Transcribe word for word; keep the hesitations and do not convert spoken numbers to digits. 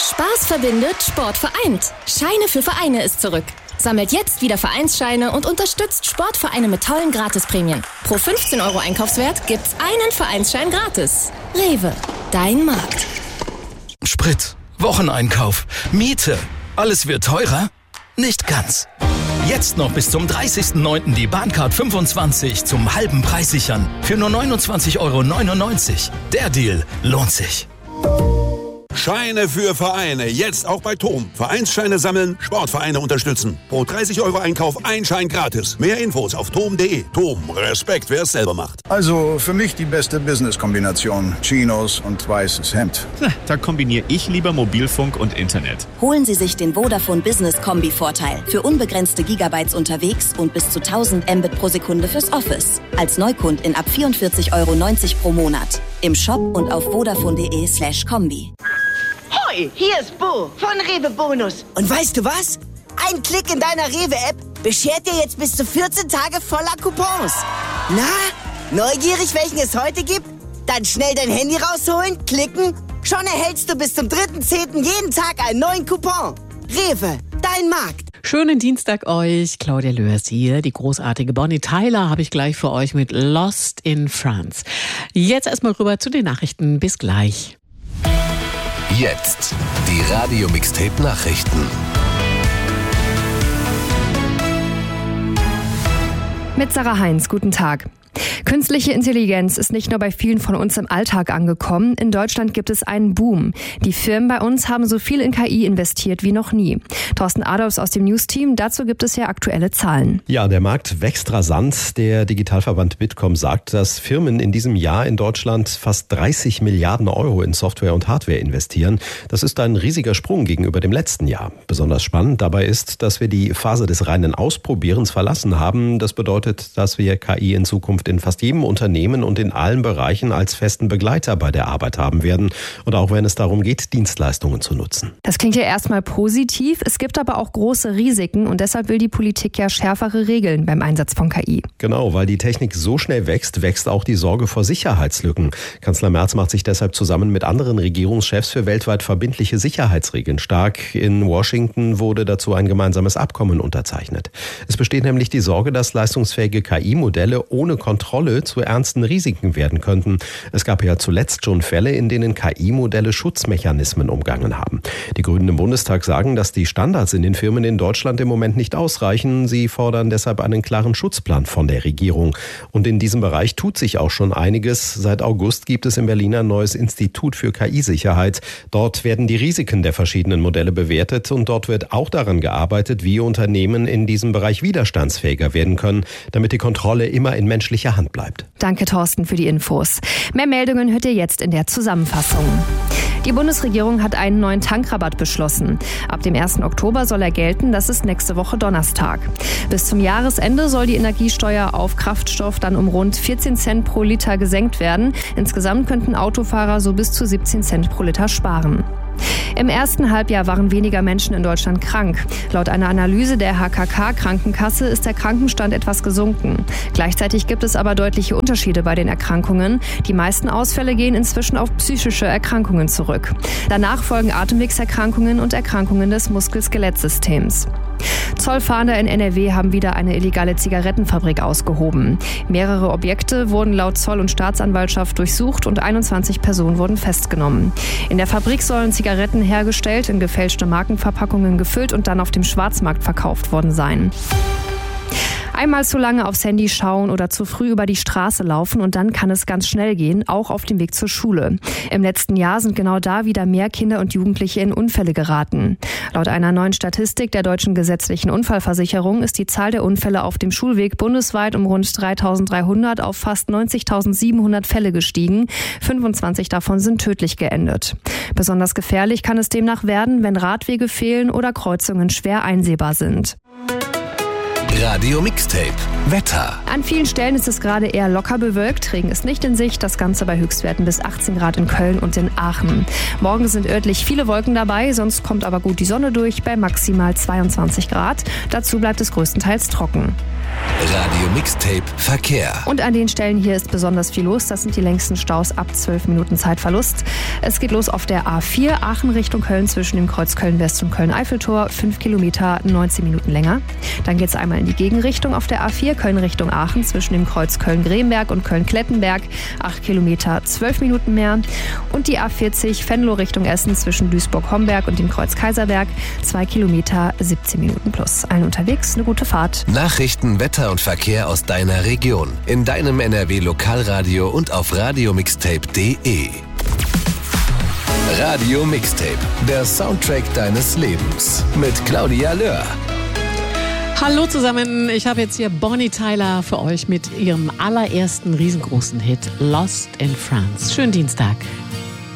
Spaß verbindet, Sport vereint. Scheine für Vereine ist zurück. Sammelt jetzt wieder Vereinsscheine und unterstützt Sportvereine mit tollen Gratisprämien. Pro fünfzehn Euro Einkaufswert gibt's einen Vereinsschein gratis. Rewe, dein Markt. Sprit, Wocheneinkauf, Miete. Alles wird teurer? Nicht ganz. Jetzt noch bis zum dreißigsten neunten die Bahncard fünfundzwanzig zum halben Preis sichern. Für nur neunundzwanzig Euro neunundneunzig. Der Deal lohnt sich. Scheine für Vereine, jetzt auch bei Tom. Vereinsscheine sammeln, Sportvereine unterstützen. Pro dreißig Euro Einkauf ein Schein gratis. Mehr Infos auf tom punkt de. Tom, Respekt, wer es selber macht. Also für mich die beste Business-Kombination. Chinos und weißes Hemd. Da kombiniere ich lieber Mobilfunk und Internet. Holen Sie sich den Vodafone Business Kombi-Vorteil. Für unbegrenzte Gigabytes unterwegs und bis zu tausend Mbit pro Sekunde fürs Office. Als Neukundin ab vierundvierzig Euro neunzig pro Monat. Im Shop und auf vodafone punkt de slash kombi. Hoi, hier ist Bo von Rewe Bonus. Und weißt du was? Ein Klick in deiner Rewe-App beschert dir jetzt bis zu vierzehn Tage voller Coupons. Na, neugierig, welchen es heute gibt? Dann schnell dein Handy rausholen, klicken. Schon erhältst du bis zum dritten zehnten jeden Tag einen neuen Coupon. Rewe, dein Markt. Schönen Dienstag euch, Claudia Löhrs hier. Die großartige Bonnie Tyler habe ich gleich für euch mit Lost in France. Jetzt erstmal rüber zu den Nachrichten. Bis gleich. Jetzt die Radio-Mixtape-Nachrichten. Mit Sarah Heinz, guten Tag. Künstliche Intelligenz ist nicht nur bei vielen von uns im Alltag angekommen. In Deutschland gibt es einen Boom. Die Firmen bei uns haben so viel in K I investiert wie noch nie. Thorsten Adolfs aus dem News-Team, dazu gibt es ja aktuelle Zahlen. Ja, der Markt wächst rasant. Der Digitalverband Bitkom sagt, dass Firmen in diesem Jahr in Deutschland fast dreißig Milliarden Euro in Software und Hardware investieren. Das ist ein riesiger Sprung gegenüber dem letzten Jahr. Besonders spannend dabei ist, dass wir die Phase des reinen Ausprobierens verlassen haben. Das bedeutet, dass wir K I in Zukunft in fast jedem Unternehmen und in allen Bereichen als festen Begleiter bei der Arbeit haben werden. Und auch wenn es darum geht, Dienstleistungen zu nutzen. Das klingt ja erstmal positiv. Es gibt aber auch große Risiken und deshalb will die Politik ja schärfere Regeln beim Einsatz von K I. Genau, weil die Technik so schnell wächst, wächst auch die Sorge vor Sicherheitslücken. Kanzler Merz macht sich deshalb zusammen mit anderen Regierungschefs für weltweit verbindliche Sicherheitsregeln stark. In Washington wurde dazu ein gemeinsames Abkommen unterzeichnet. Es besteht nämlich die Sorge, dass leistungsfähige K I-Modelle ohne Kontrolle zu ernsten Risiken werden könnten. Es gab ja zuletzt schon Fälle, in denen K I-Modelle Schutzmechanismen umgangen haben. Die Grünen im Bundestag sagen, dass die Standards in den Firmen in Deutschland im Moment nicht ausreichen. Sie fordern deshalb einen klaren Schutzplan von der Regierung. Und in diesem Bereich tut sich auch schon einiges. Seit August gibt es im Berlin ein neues Institut für K I-Sicherheit. Dort werden die Risiken der verschiedenen Modelle bewertet und dort wird auch daran gearbeitet, wie Unternehmen in diesem Bereich widerstandsfähiger werden können, damit die Kontrolle immer in menschlicher Hand bleibt. Danke, Thorsten, für die Infos. Mehr Meldungen hört ihr jetzt in der Zusammenfassung. Die Bundesregierung hat einen neuen Tankrabatt beschlossen. Ab dem ersten Oktober soll er gelten, das ist nächste Woche Donnerstag. Bis zum Jahresende soll die Energiesteuer auf Kraftstoff dann um rund vierzehn Cent pro Liter gesenkt werden. Insgesamt könnten Autofahrer so bis zu siebzehn Cent pro Liter sparen. Im ersten Halbjahr waren weniger Menschen in Deutschland krank. Laut einer Analyse der H K K-Krankenkasse ist der Krankenstand etwas gesunken. Gleichzeitig gibt es aber deutliche Unterschiede bei den Erkrankungen. Die meisten Ausfälle gehen inzwischen auf psychische Erkrankungen zurück. Danach folgen Atemwegserkrankungen und Erkrankungen des Muskel-Skelett-Systems. Zollfahnder in N R W haben wieder eine illegale Zigarettenfabrik ausgehoben. Mehrere Objekte wurden laut Zoll- und Staatsanwaltschaft durchsucht und einundzwanzig Personen wurden festgenommen. In der Fabrik sollen Zigaretten hergestellt, in gefälschte Markenverpackungen gefüllt und dann auf dem Schwarzmarkt verkauft worden sein. Einmal zu lange aufs Handy schauen oder zu früh über die Straße laufen und dann kann es ganz schnell gehen, auch auf dem Weg zur Schule. Im letzten Jahr sind genau da wieder mehr Kinder und Jugendliche in Unfälle geraten. Laut einer neuen Statistik der Deutschen Gesetzlichen Unfallversicherung ist die Zahl der Unfälle auf dem Schulweg bundesweit um rund dreitausenddreihundert auf fast neunzigtausendsiebenhundert Fälle gestiegen. fünfundzwanzig davon sind tödlich geendet. Besonders gefährlich kann es demnach werden, wenn Radwege fehlen oder Kreuzungen schwer einsehbar sind. Radio Mixtape Wetter. An vielen Stellen ist es gerade eher locker bewölkt. Regen ist nicht in Sicht. Das Ganze bei Höchstwerten bis achtzehn Grad in Köln und in Aachen. Morgen sind örtlich viele Wolken dabei, sonst kommt aber gut die Sonne durch bei maximal zweiundzwanzig Grad. Dazu bleibt es größtenteils trocken. Radio Mixtape Verkehr. Und an den Stellen hier ist besonders viel los. Das sind die längsten Staus ab zwölf Minuten Zeitverlust. Es geht los auf der A vier, Aachen Richtung Köln zwischen dem Kreuz Köln-West und Köln-Eiffeltor. fünf Kilometer, neunzehn Minuten länger. Dann geht es einmal in die Gegenrichtung auf der A vier, Köln Richtung Aachen zwischen dem Kreuz Köln-Gremberg und Köln-Klettenberg. acht Kilometer, zwölf Minuten mehr. Und die A vierzig, Venlo Richtung Essen zwischen Duisburg-Homberg und dem Kreuz Kaiserberg. zwei Kilometer, siebzehn Minuten plus. Allen unterwegs eine gute Fahrt. Nachrichten, Wetter und Verkehr aus deiner Region. In deinem N R W-Lokalradio und auf radiomixtape punkt de. Radio Mixtape, der Soundtrack deines Lebens. Mit Claudia Löhr. Hallo zusammen, ich habe jetzt hier Bonnie Tyler für euch mit ihrem allerersten riesengroßen Hit Lost in France. Schönen Dienstag.